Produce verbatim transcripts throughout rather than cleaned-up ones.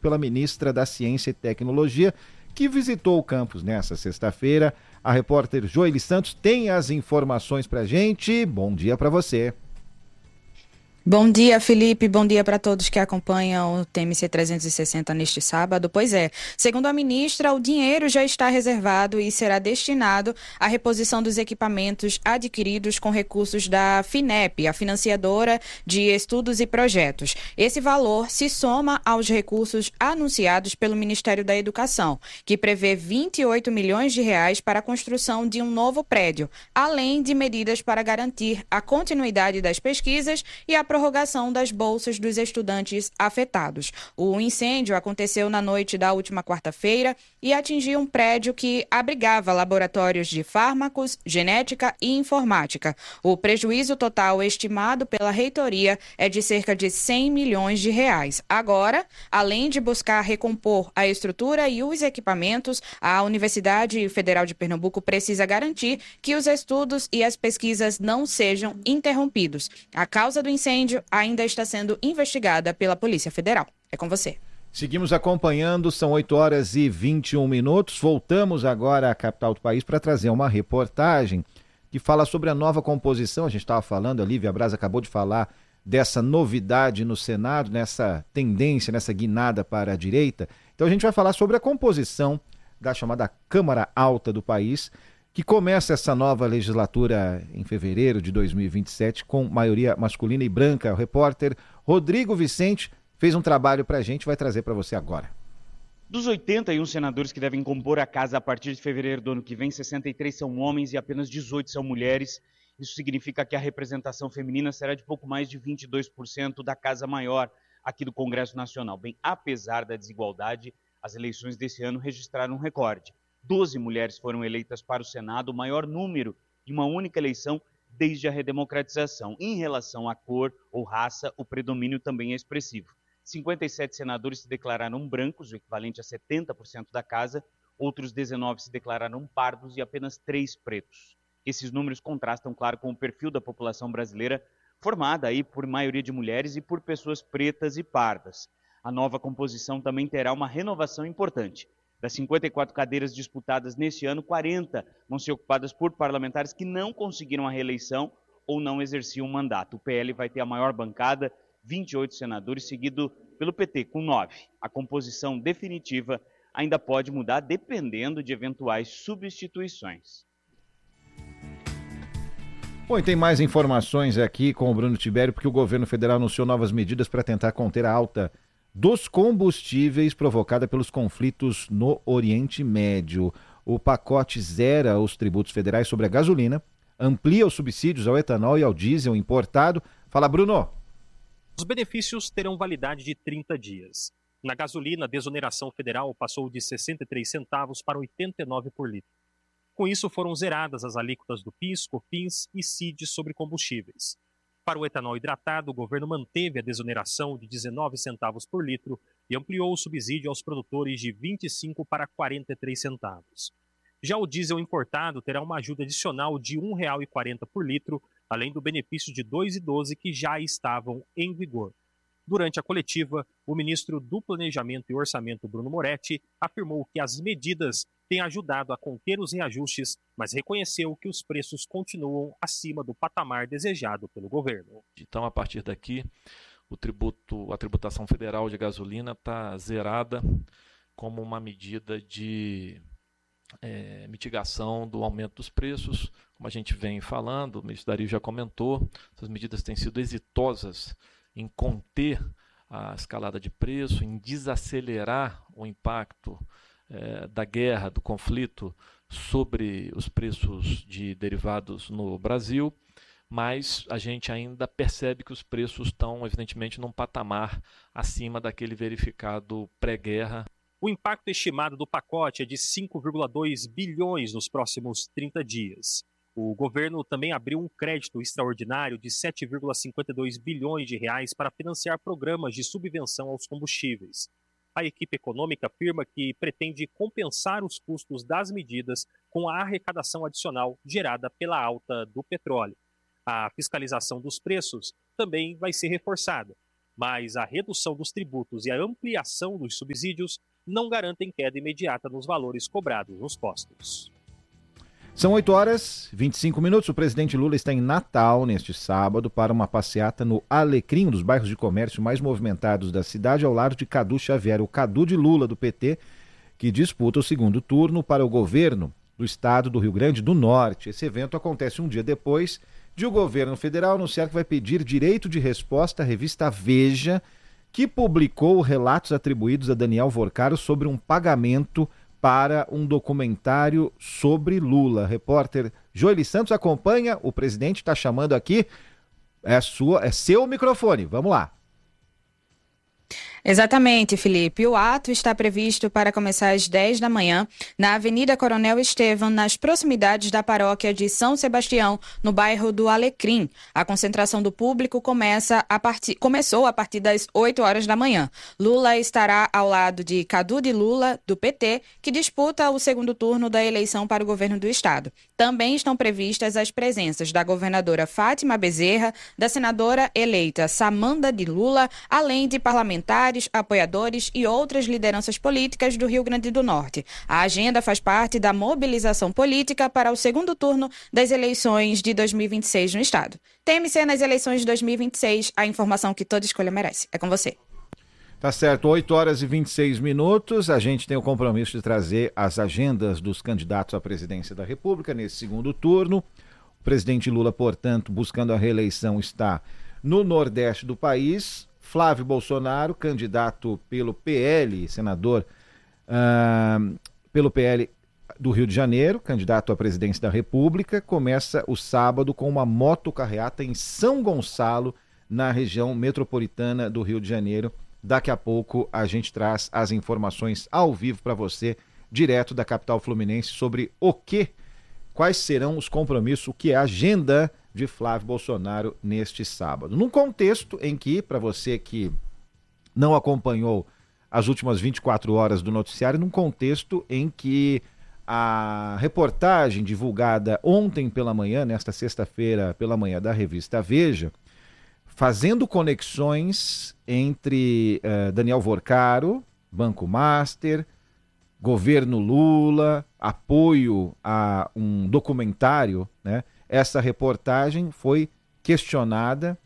pela ministra da Ciência e Tecnologia, que visitou o campus nesta sexta-feira. A repórter Joeli Santos tem as informações para a gente. Bom dia para você. Bom dia, Felipe. Bom dia para todos que acompanham o T M C trezentos e sessenta neste sábado. Pois é, segundo a ministra, o dinheiro já está reservado e será destinado à reposição dos equipamentos adquiridos com recursos da FINEP, a financiadora de estudos e projetos. Esse valor se soma aos recursos anunciados pelo Ministério da Educação, que prevê vinte e oito milhões de reais para a construção de um novo prédio, além de medidas para garantir a continuidade das pesquisas e a prorrogação das bolsas dos estudantes afetados. O incêndio aconteceu na noite da última quarta-feira e atingiu um prédio que abrigava laboratórios de fármacos, genética e informática. O prejuízo total estimado pela reitoria é de cerca de cem milhões de reais. Agora, além de buscar recompor a estrutura e os equipamentos, a Universidade Federal de Pernambuco precisa garantir que os estudos e as pesquisas não sejam interrompidos. A causa do incêndio ainda está sendo investigada pela Polícia Federal. É com você. Seguimos acompanhando, são oito horas e vinte e um minutos. Voltamos agora à capital do país para trazer uma reportagem que fala sobre a nova composição. A gente estava falando, a Lívia Braz acabou de falar dessa novidade no Senado, nessa tendência, nessa guinada para a direita. Então a gente vai falar sobre a composição da chamada Câmara Alta do país, que começa essa nova legislatura em fevereiro de dois mil e vinte e sete com maioria masculina e branca. O repórter Rodrigo Vicente fez um trabalho para a gente, vai trazer para você agora. Dos oitenta e um senadores que devem compor a casa a partir de fevereiro do ano que vem, sessenta e três são homens e apenas dezoito são mulheres. Isso significa que a representação feminina será de pouco mais de vinte e dois por cento da Casa Maior aqui do Congresso Nacional. Bem, apesar da desigualdade, as eleições desse ano registraram um recorde. doze mulheres foram eleitas para o Senado, o maior número de uma única eleição desde a redemocratização. Em relação à cor ou raça, o predomínio também é expressivo. cinquenta e sete senadores se declararam brancos, o equivalente a setenta por cento da casa, outros dezenove se declararam pardos e apenas três pretos. Esses números contrastam, claro, com o perfil da população brasileira, formada aí por maioria de mulheres e por pessoas pretas e pardas. A nova composição também terá uma renovação importante. Das cinquenta e quatro cadeiras disputadas neste ano, quarenta vão ser ocupadas por parlamentares que não conseguiram a reeleição ou não exerciam o mandato. O P L vai ter a maior bancada, vinte e oito senadores, seguido pelo P T, com nove. A composição definitiva ainda pode mudar dependendo de eventuais substituições. Bom, e tem mais informações aqui com o Bruno Tibério, porque o governo federal anunciou novas medidas para tentar conter a alta dos combustíveis provocada pelos conflitos no Oriente Médio. O pacote zera os tributos federais sobre a gasolina, amplia os subsídios ao etanol e ao diesel importado. Fala, Bruno. Os benefícios terão validade de trinta dias. Na gasolina, a desoneração federal passou de sessenta e três centavos para oitenta e nove por litro. Com isso, foram zeradas as alíquotas do PIS, COFINS e C I D sobre combustíveis. Para o etanol hidratado, o governo manteve a desoneração de dezenove centavos por litro e ampliou o subsídio aos produtores de vinte e cinco para quarenta e três centavos. Já o diesel importado terá uma ajuda adicional de um real e quarenta por litro, além do benefício de dois reais e doze centavos que já estavam em vigor. Durante a coletiva, o ministro do Planejamento e Orçamento, Bruno Moretti, afirmou que as medidas têm ajudado a conter os reajustes, mas reconheceu que os preços continuam acima do patamar desejado pelo governo. Então, a partir daqui, o tributo, a tributação federal de gasolina está zerada como uma medida de é, mitigação do aumento dos preços. Como a gente vem falando, o ministro Dario já comentou, essas medidas têm sido exitosas em conter a escalada de preço, em desacelerar o impacto é, da guerra, do conflito sobre os preços de derivados no Brasil, mas a gente ainda percebe que os preços estão, evidentemente, num patamar acima daquele verificado pré-guerra. O impacto estimado do pacote é de cinco vírgula dois bilhões nos próximos trinta dias. O governo também abriu um crédito extraordinário de sete vírgula cinquenta e dois bilhões de reais para financiar programas de subvenção aos combustíveis. A equipe econômica afirma que pretende compensar os custos das medidas com a arrecadação adicional gerada pela alta do petróleo. A fiscalização dos preços também vai ser reforçada. Mas a redução dos tributos e a ampliação dos subsídios não garantem queda imediata nos valores cobrados nos postos. São oito horas e vinte e cinco minutos. O presidente Lula está em Natal neste sábado para uma passeata no Alecrim, um dos bairros de comércio mais movimentados da cidade, ao lado de Cadu Xavier, o Cadu de Lula do P T, que disputa o segundo turno para o governo do estado do Rio Grande do Norte. Esse evento acontece um dia depois de o governo federal anunciar que vai pedir direito de resposta à revista Veja, que publicou relatos atribuídos a Daniel Vorcaro sobre um pagamento para um documentário sobre Lula. Repórter Joeli Santos acompanha, o presidente está chamando aqui, é, sua, é seu microfone, vamos lá. Exatamente, Felipe. O ato está previsto para começar às dez da manhã na Avenida Coronel Estevam, nas proximidades da paróquia de São Sebastião, no bairro do Alecrim. A concentração do público começa a partir, começou a partir das oito horas da manhã. Lula estará ao lado de Cadu de Lula, do P T, que disputa o segundo turno da eleição para o governo do estado. Também estão previstas as presenças da governadora Fátima Bezerra, da senadora eleita Samanda de Lula, além de parlamentares, apoiadores e outras lideranças políticas do Rio Grande do Norte. A agenda faz parte da mobilização política para o segundo turno das eleições de dois mil e vinte e seis no estado. Teme-se nas eleições de dois mil e vinte e seis a informação que toda escolha merece. É com você. Tá certo, oito horas e vinte e seis minutos. A gente tem o compromisso de trazer as agendas dos candidatos à presidência da República nesse segundo turno. O presidente Lula, portanto, buscando a reeleição, está no Nordeste do país. Flávio Bolsonaro, candidato pelo P L, senador uh, pelo P L do Rio de Janeiro, candidato à presidência da República, começa o sábado com uma motocarreata em São Gonçalo, na região metropolitana do Rio de Janeiro. Daqui a pouco a gente traz as informações ao vivo para você, direto da capital fluminense, sobre o que, quais serão os compromissos, o que é a agenda de Flávio Bolsonaro neste sábado. Num contexto em que, para você que não acompanhou as últimas vinte e quatro horas do noticiário, num contexto em que a reportagem divulgada ontem pela manhã, nesta sexta-feira pela manhã, da revista Veja, fazendo conexões entre uh, Daniel Vorcaro, Banco Master, governo Lula, apoio a um documentário, né? Essa reportagem foi questionada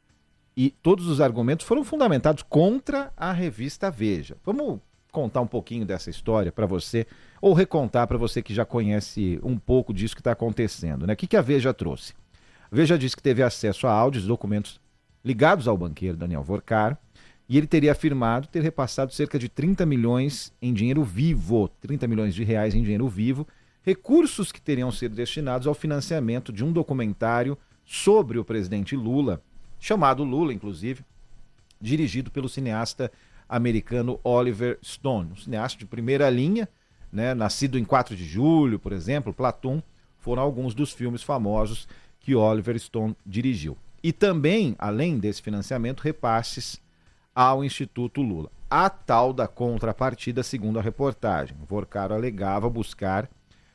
e todos os argumentos foram fundamentados contra a revista Veja. Vamos contar um pouquinho dessa história para você, ou recontar para você que já conhece um pouco disso que está acontecendo, né? O que, que a Veja trouxe? A Veja disse que teve acesso a áudios e documentos ligados ao banqueiro Daniel Vorcaro, e ele teria afirmado ter repassado cerca de trinta milhões em dinheiro vivo, trinta milhões de reais em dinheiro vivo, recursos que teriam sido destinados ao financiamento de um documentário sobre o presidente Lula, chamado Lula, inclusive, dirigido pelo cineasta americano Oliver Stone, um cineasta de primeira linha, né, nascido em quatro de julho, por exemplo, Platoon, foram alguns dos filmes famosos que Oliver Stone dirigiu. E também, além desse financiamento, repasses ao Instituto Lula. A tal da contrapartida, segundo a reportagem, Vorcaro alegava buscar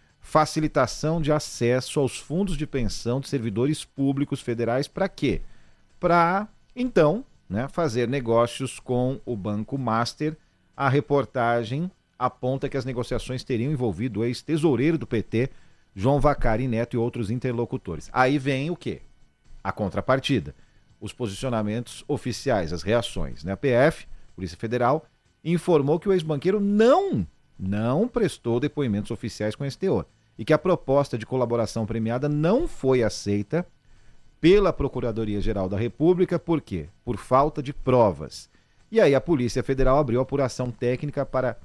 facilitação de acesso aos fundos de pensão de servidores públicos federais. Para quê? Para, então, né, fazer negócios com o Banco Master. A reportagem aponta que as negociações teriam envolvido o ex-tesoureiro do P T, João Vacari Neto, e outros interlocutores. Aí vem o quê? A contrapartida. Os posicionamentos oficiais, as reações, né? A P F, Polícia Federal, informou que o ex-banqueiro não, não prestou depoimentos oficiais com esse teor e que a proposta de colaboração premiada não foi aceita pela Procuradoria-Geral da República. Por quê? Por falta de provas. E aí a Polícia Federal abriu apuração técnica para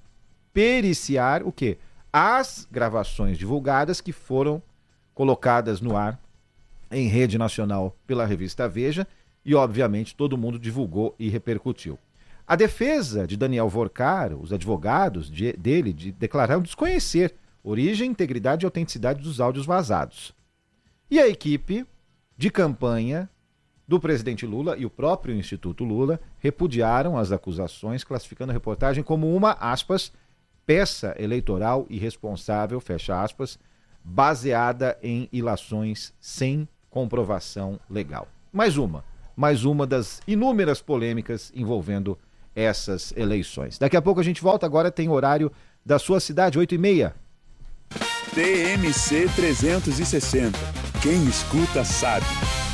periciar o quê? As gravações divulgadas que foram colocadas no ar em rede nacional pela revista Veja e, obviamente, todo mundo divulgou e repercutiu. A defesa de Daniel Vorcaro, os advogados de, dele, de, declararam desconhecer origem, integridade e autenticidade dos áudios vazados. E a equipe de campanha do presidente Lula e o próprio Instituto Lula repudiaram as acusações, classificando a reportagem como uma, aspas, peça eleitoral irresponsável, fecha aspas, baseada em ilações sem comprovação legal. Mais uma. mais uma das inúmeras polêmicas envolvendo essas eleições. Daqui a pouco a gente volta, agora tem horário da sua cidade, oito e meia. T M C trezentos e sessenta. Quem escuta sabe.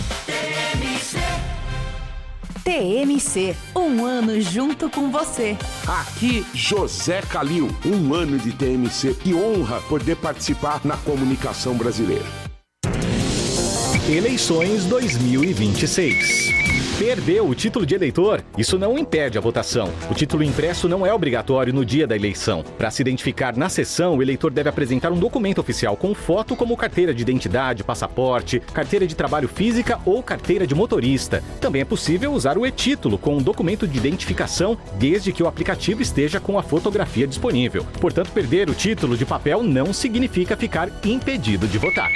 T M C, um ano junto com você. Aqui, José Calil, um ano de T M C. Que honra poder participar na comunicação brasileira. Eleições dois mil e vinte e seis. Perdeu o título de eleitor? Isso não impede a votação. O título impresso não é obrigatório no dia da eleição. Para se identificar na sessão, o eleitor deve apresentar um documento oficial com foto como carteira de identidade, passaporte, carteira de trabalho física ou carteira de motorista. Também é possível usar o e-título com um documento de identificação, desde que o aplicativo esteja com a fotografia disponível. Portanto, perder o título de papel não significa ficar impedido de votar.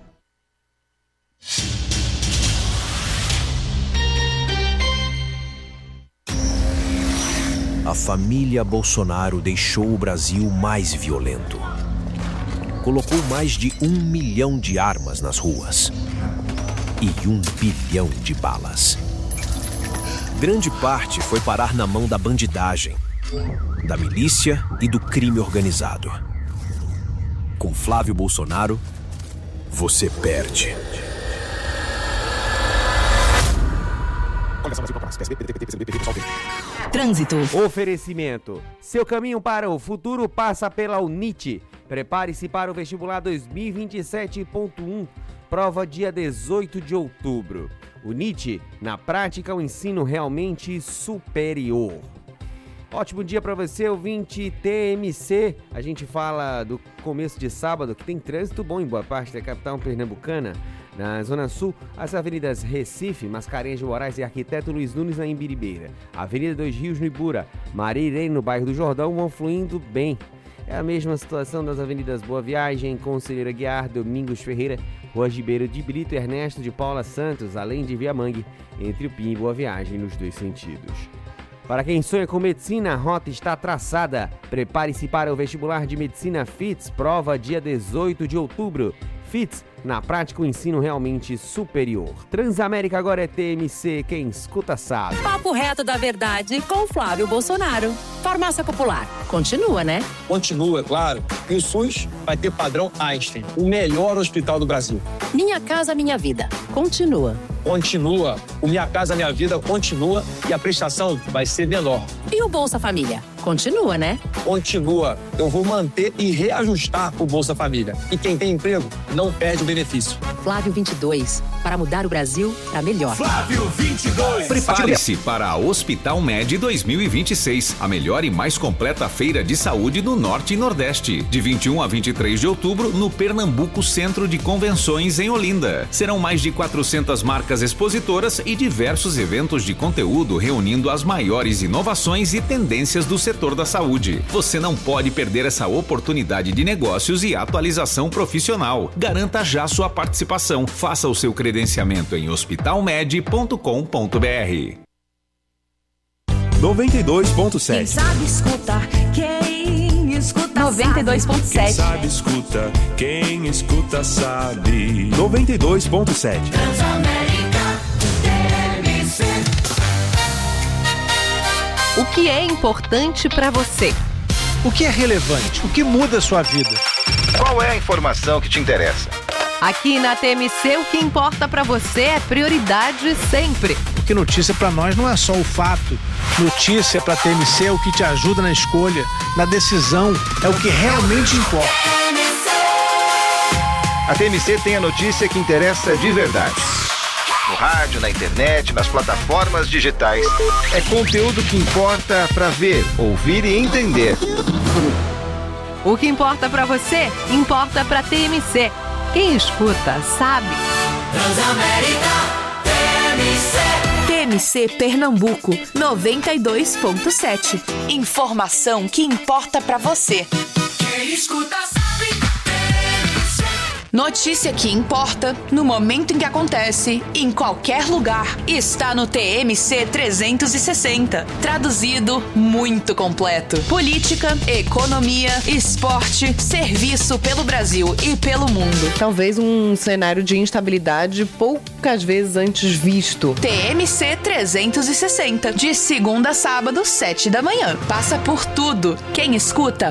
A família Bolsonaro deixou o Brasil mais violento. Colocou mais de um milhão de armas nas ruas e um bilhão de balas. Grande parte foi parar na mão da bandidagem, da milícia e do crime organizado. Com Flávio Bolsonaro, você perde. Trânsito. Oferecimento. Seu caminho para o futuro passa pela UNIT. Prepare-se para o vestibular dois mil e vinte e sete ponto um. Prova dia dezoito de outubro. UNIT, na prática, o ensino realmente superior. Ótimo dia para você, ouvinte T M C. A gente fala do começo de sábado, que tem trânsito bom em boa parte da capital pernambucana. Na Zona Sul, as avenidas Recife, Mascarenhas de Moraes e Arquiteto Luiz Nunes na Imbiribeira. Avenida Dois Rios no Ibura, Maria Irene no bairro do Jordão vão fluindo bem. É a mesma situação das avenidas Boa Viagem, Conselheira Guiar, Domingos Ferreira, Rua Ribeiro de Brito e Ernesto de Paula Santos, além de Viamangue, entre o Pim e Boa Viagem nos dois sentidos. Para quem sonha com medicina, a rota está traçada. Prepare-se para o vestibular de medicina F I T S, prova dia dezoito de outubro. F I T S, na prática, o ensino realmente superior. Transamérica agora é T M C, quem escuta sabe. Papo reto da verdade com Flávio Bolsonaro. Farmácia Popular, continua, né? Continua, claro. E o SUS vai ter padrão Einstein, o melhor hospital do Brasil. Minha Casa Minha Vida, continua. Continua. O Minha Casa Minha Vida continua e a prestação vai ser menor. E o Bolsa Família? Continua, né? Continua. Eu vou manter e reajustar o Bolsa Família. E quem tem emprego não perde o benefício. Flávio vinte e dois, para mudar o Brasil para melhor. Flávio vinte e dois. Prepare-se para a Hospital Med dois mil e vinte e seis, a melhor e mais completa feira de saúde do Norte e Nordeste. De vinte e um a vinte e três de outubro, no Pernambuco Centro de Convenções, em Olinda. Serão mais de quatrocentas marcas expositoras e diversos eventos de conteúdo reunindo as maiores inovações e tendências do setor da saúde. Você não pode perder essa oportunidade de negócios e atualização profissional. Garanta já sua participação. Faça o seu credenciamento em hospital med ponto com ponto b r. noventa e dois ponto sete. Quem sabe escutar, quem escuta noventa e dois ponto sete. Quem sabe escuta, quem escuta sabe. noventa e dois ponto sete. Transamérica T M C. O que é importante para você? O que é relevante? O que muda a sua vida? Qual é a informação que te interessa? Aqui na T M C, o que importa para você é prioridade sempre. Porque notícia para nós não é só o fato. Notícia para T M C é o que te ajuda na escolha, na decisão, é o que realmente importa. A T M C tem a notícia que interessa de verdade. No rádio, na internet, nas plataformas digitais. É conteúdo que importa para ver, ouvir e entender. O que importa para você, importa para T M C. Quem escuta, sabe. Transamérica T M C. T M C Pernambuco, noventa e dois ponto sete. Informação que importa para você. Quem escuta, sabe. Notícia que importa no momento em que acontece, em qualquer lugar. Está no T M C trezentos e sessenta. Traduzido, muito completo. Política, economia, esporte, serviço pelo Brasil e pelo mundo. Talvez um cenário de instabilidade poucas vezes antes visto. T M C trezentos e sessenta. De segunda a sábado, sete da manhã. Passa por tudo. Quem escuta,